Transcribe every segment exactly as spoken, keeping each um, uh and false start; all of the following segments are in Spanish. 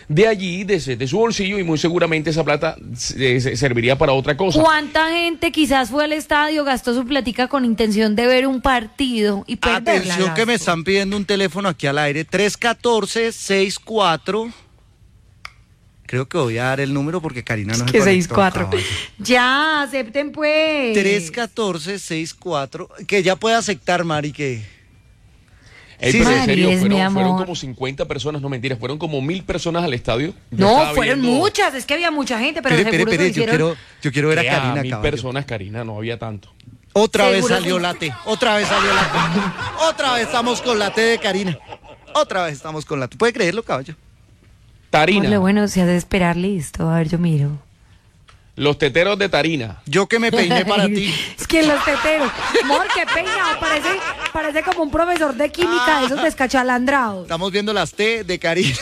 de allí, de, de su bolsillo, y muy seguramente esa plata eh, serviría para otra cosa. ¿Cuánta gente quizás fue al estadio, gastó su platica con intención de ver un partido y perderla? Atención que me están pidiendo un teléfono aquí al aire, tres uno cuatro, seis cuatro. Creo que voy a dar el número porque Karina no se que conectó. seis cuatro. Ya, acepten pues. tres uno cuatro, seis cuatro. Que ya puede aceptar, Mari, que... Ey, Sí, pero sí. en serio, María, es mi fueron, fueron amor. como cincuenta personas, no mentiras, fueron como mil personas al estadio. Yo No, estaba fueron viendo- muchas, es que había mucha gente, pero Espere, seguro espere, se espere, yo hicieron... quiero, yo quiero ver a ¿Qué? Karina, mil caballo. personas, Karina, no había tanto. Otra vez Seguro salió que- la T, otra vez salió la T. Otra vez estamos con la T de Karina. Otra vez estamos con la T. ¿Puede creerlo, caballo? Tarina, Ponle, bueno, si has de esperar, listo, a ver, yo miro. los teteros de Tarina. Yo que me peiné para ti. Es que los teteros, amor, qué peinado, parece, parece como un profesor de química de esos descachalandrados. Estamos viendo las T de Karina.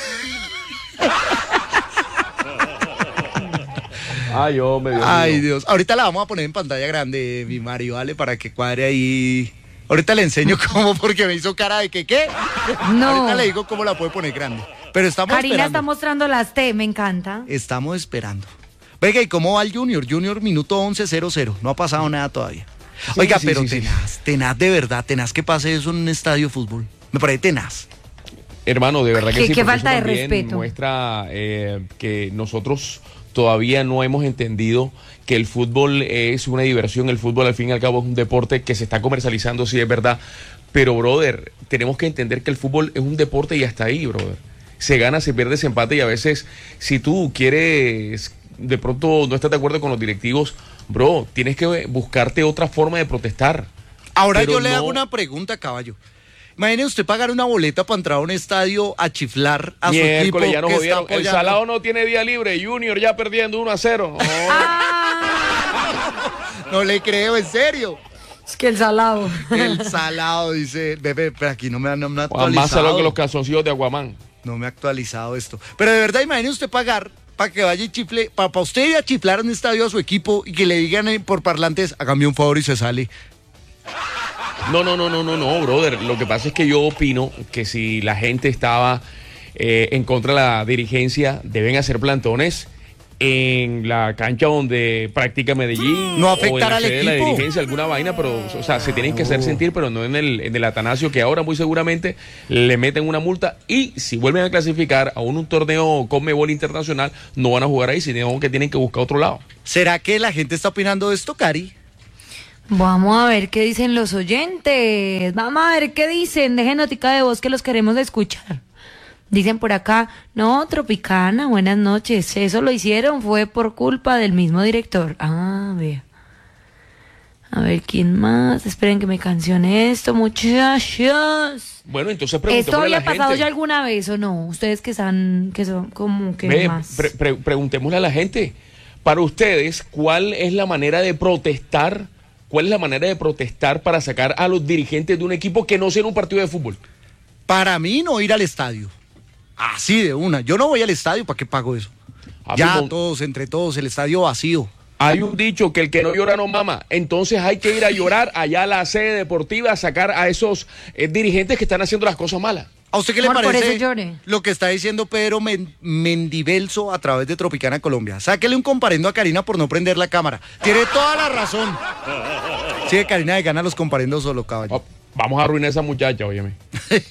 Ay, hombre, Dios Ay, mío. Dios. Ahorita la vamos a poner en pantalla grande, mi Mario, ¿vale? Para que cuadre ahí. Ahorita le enseño cómo, porque me hizo cara de que, ¿qué? No. Ahorita le digo cómo la puede poner grande. Pero estamos Karina esperando. está mostrando las T, me encanta. Estamos esperando. Venga, ¿y cómo va el Junior? Junior, minuto once, cero cero. No ha pasado nada todavía. Sí, Oiga, sí, pero sí, sí. tenaz, tenaz de verdad, tenaz que pase eso en un estadio de fútbol. Me parece tenaz. Hermano, de verdad que Qué- sí. qué porque falta eso de también respeto. muestra eh, que nosotros todavía no hemos entendido que el fútbol es una diversión, el fútbol al fin y al cabo es un deporte que se está comercializando, sí es verdad, pero brother, tenemos que entender que el fútbol es un deporte y hasta ahí, brother. Se gana, se pierde, se empata, y a veces si tú quieres, de pronto no estás de acuerdo con los directivos, bro, tienes que buscarte otra forma de protestar. Ahora Pero yo le no- hago una pregunta, caballo. Imagine usted pagar una boleta para entrar a un estadio a chiflar a su equipo Miércoles, ya nos que está jodieron. El apoyando. Salado no tiene día libre. Junior ya perdiendo uno a cero. No. No le creo, en serio. Es que el salado. El Salado dice, bebé, pero aquí no me, han- no me ha Juan, más salado actualizado. que los calzoncillos de Aguamán. No me ha actualizado esto. Pero de verdad, imagine usted pagar para que vaya y chifle, para, para usted ir a chiflar en un estadio a su equipo y que le digan eh, por parlantes, hágame un favor y se sale. No, no, no, no, no, no, brother. Lo que pasa es que yo opino que si la gente estaba eh, en contra de la dirigencia, deben hacer plantones en la cancha donde practica Medellín. No o afectar en la al sede de la equipo. dirigencia, alguna vaina, pero, o sea, se tienen que hacer sentir, pero no en el, en el Atanasio, que ahora muy seguramente le meten una multa, y si vuelven a clasificar a un, un torneo Conmebol internacional, no van a jugar ahí, sino que tienen que buscar otro lado. ¿Será que la gente está opinando de esto, Cari? Vamos a ver qué dicen los oyentes. Vamos a ver qué dicen. Dejen notica de voz que los queremos escuchar. Dicen por acá, no, Tropicana, buenas noches. Eso lo hicieron, fue por culpa del mismo director. Ah, vea. A ver, ¿quién más? Esperen que me cancione esto, muchachos. Bueno, entonces ¿Esto preguntémosle a había la pasado gente. ya alguna vez o no? Ustedes que están, que son como que Ve, más. pre- pre- preguntémosle a la gente, para ustedes, ¿cuál es la manera de protestar? ¿Cuál es la manera de protestar para sacar a los dirigentes de un equipo que no sea en un partido de fútbol? Para mí no ir al estadio. Así de una. Yo no voy al estadio, ¿para qué pago eso? Ah, Ya Simón, todos, entre todos, el estadio vacío. hay un dicho que el que no llora no mama. Entonces hay que ir a llorar allá a la sede deportiva a sacar a esos eh, dirigentes que están haciendo las cosas malas. ¿A usted qué le Amor, por parece eso llore. lo que está diciendo Pedro Men- Mendivelso a través de Tropicana Colombia? Sáquele un comparendo a Karina por no prender la cámara. Tiene toda la razón. Sí, Karina de gana los comparendos solo, caballo. Oh, vamos a arruinar a esa muchacha, óyeme. Me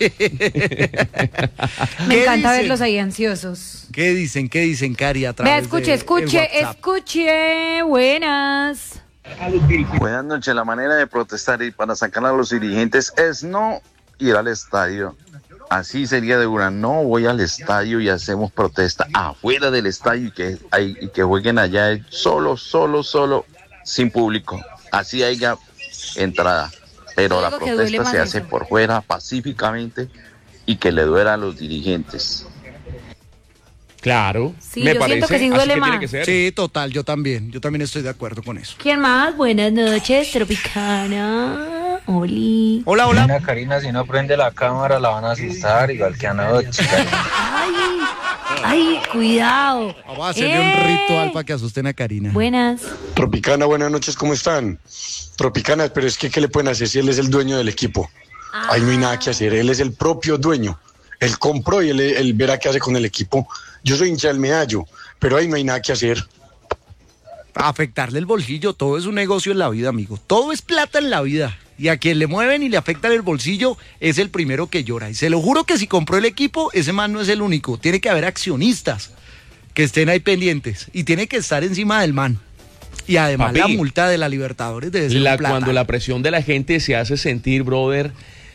¿Qué encanta dicen? verlos ahí ansiosos. ¿Qué dicen? ¿Qué dicen, Cari, a través Vea, escuche, de escuche, el WhatsApp? escuche. Buenas. Buenas noches. La manera de protestar y para sacar a los dirigentes es no ir al estadio. Así sería de una. No voy al estadio y hacemos protesta afuera del estadio y que, hay, y que jueguen allá solo, solo, solo, sin público. Así haya entrada. Pero Yo la digo que duele protesta más se hace eso. por fuera, pacíficamente, y que le duela a los dirigentes. Claro, Sí, me yo parece, siento que sí así duele que tiene más. que ser. Sí, total, yo también. Yo también estoy de acuerdo con eso. ¿Quién más? Buenas noches, Tropicana. Oli. Hola, hola. Karina, Karina, si no prende la cámara la van a asustar, igual que anoche. Ay, ay, cuidado. Vamos a hacerle ¡Eh! un ritual para que asusten a Karina. Buenas. Tropicana, buenas noches, ¿cómo están? Tropicana, pero es que ¿qué le pueden hacer si él es el dueño del equipo? Ahí no hay nada que hacer, él es el propio dueño. Él compró y él, él verá qué hace con el equipo. Yo soy hincha del Medallo, pero ahí no hay nada que hacer. Afectarle el bolsillo, todo es un negocio en la vida, amigo. Todo es plata en la vida. Y a quien le mueven y le afectan el bolsillo es el primero que llora. Y se lo juro que si compró el equipo, ese man no es el único. Tiene que haber accionistas que estén ahí pendientes. Y tiene que estar encima del man. Y además Papi, la multa de la Libertadores debe ser la, un plata. cuando la presión de la gente se hace sentir, brother,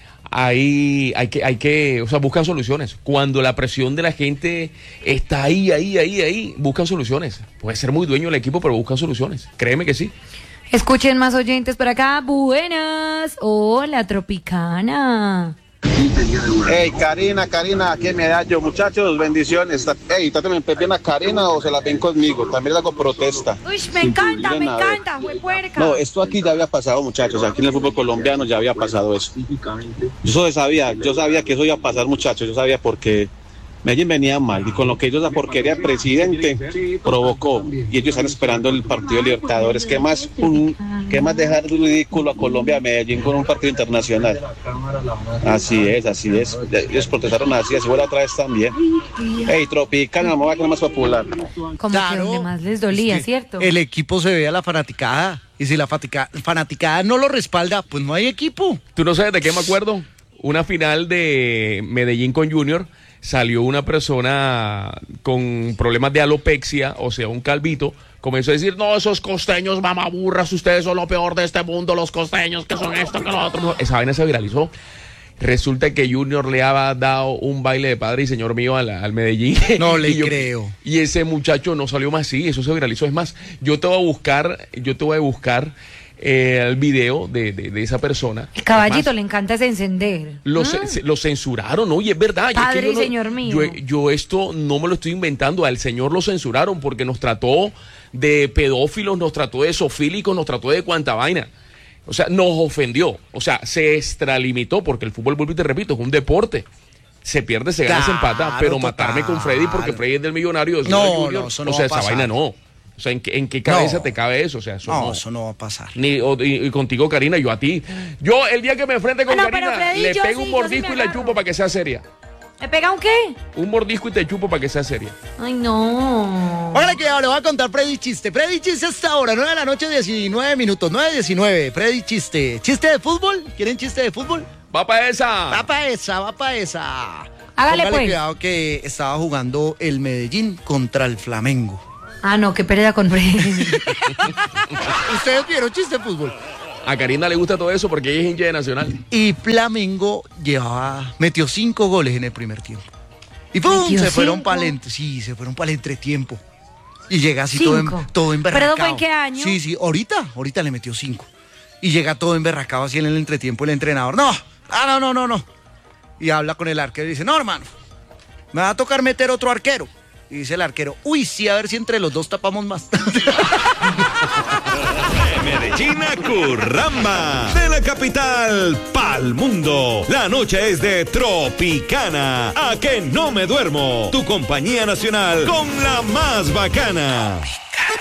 ahí hay que, hay que, o sea, buscan soluciones. Cuando la presión de la gente está ahí, ahí, ahí, ahí, buscan soluciones. Puede ser muy dueño del equipo, pero buscan soluciones. Créeme que sí. Escuchen más oyentes por acá. Buenas. Hola, Tropicana. Hey, Karina, Karina, aquí en Medallo, muchachos, bendiciones. Hey, ¿trátame bien a Karina o se la ven conmigo? También le hago protesta. Uy, me encanta, me encanta, fue puerca. No, esto aquí ya había pasado, muchachos. Aquí en el fútbol colombiano ya había pasado eso. Yo sabía, yo sabía que eso iba a pasar, muchachos. Yo sabía porque Medellín venía mal y con lo que ellos, la porquería del presidente provocó, y ellos están esperando el partido de Libertadores. ¿Qué más, un, qué más dejar ridículo a Colombia, a Medellín con un partido internacional? Así es, así es. Ellos protestaron así, así fue la otra vez también. Hey, Tropicana, la moda que es más popular. Como Claro, que donde más les dolía, es que ¿cierto? El equipo se ve a la fanaticada. Y si la fatica- fanaticada no lo respalda, pues no hay equipo. ¿Tú no sabes de qué me acuerdo? Una final de Medellín con Junior. Salió una persona con problemas de alopecia, o sea, un calvito, comenzó a decir, no, esos costeños mamaburras, ustedes son lo peor de este mundo, los costeños, que son esto, que lo otro. No. Esa vaina se viralizó. Resulta que Junior le había dado un baile de padre y señor mío al, al Medellín. No le y yo, creo. Y ese muchacho no salió más así, eso se viralizó. Es más, yo te voy a buscar, yo te voy a buscar eh, el video de, de, de esa persona. El caballito Además, le encanta ese encender. Lo, ¿Mm? ce- lo censuraron, oye, es verdad. Yo- Padre que yo y no- señor mío. Yo, yo esto no me lo estoy inventando, al señor lo censuraron porque nos trató de pedófilos, nos trató de zoofílicos, nos trató de cuanta vaina. O sea, nos ofendió, o sea, se extralimitó porque el fútbol, vuelvo y te repito, es un deporte. Se pierde, se gana, se empata, Claro, pero total. matarme con Freddy porque Freddy es del Millonario, eso No, es del Junior, no, eso no o sea, va a esa pasar. vaina no. O sea, ¿en qué, en qué cabeza No. te cabe eso? O sea, eso No, no. eso no va a pasar. Ni, o- y, y contigo, Karina, yo a ti. Yo, el día que me enfrente con Ah, no, pero Karina, Freddy, le yo pego sí, un yo sí mordisco me y la agarro. chupo para que sea seria. ¿Me pega un qué? Un mordisco y te chupo para que sea seria. Ay, no. Ahora que le voy a contar Freddy Chiste. Freddy Chiste hasta ahora, nueve de la noche, diecinueve minutos, nueve diecinueve. Freddy Chiste. ¿Chiste de fútbol? ¿Quieren chiste de fútbol? Va para esa. Va pa' esa, va pa' esa. Hágale, Póngale pues. cuidado que estaba jugando el Medellín contra el Flamengo. Ah, no, qué pérdida con Freddy. ¿Ustedes vieron chiste de fútbol? A Karina le gusta todo eso porque ella es hincha de Nacional. Y Flamengo llevaba, metió cinco goles en el primer tiempo. Y ¡pum! ¿Metió Se fueron cinco? para el entre, sí, se fueron para el entretiempo. Y llega así todo, ¿Cinco? en, todo emberracado. ¿Pero fue en qué año? Sí, sí, ahorita, ahorita le metió cinco. Y llega todo emberracado así en el entretiempo el entrenador. No, ah, no, no, no, no. Y habla con el arquero y dice, no, hermano, me va a tocar meter otro arquero. Y dice el arquero, uy, sí, a ver si entre los dos tapamos más. Medellín a Curramba, de la capital pa'l mundo. La noche es de Tropicana, a que no me duermo. Tu compañía nacional con la más bacana.